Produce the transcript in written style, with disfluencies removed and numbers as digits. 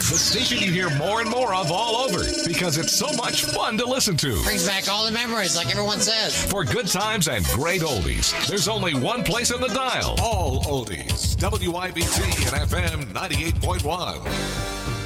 The station you hear more and more of all over because it's so much fun to listen to. Brings back all the memories, like everyone says. For good times and great oldies, there's only one place on the dial. All oldies. WIBC and FM 98.1.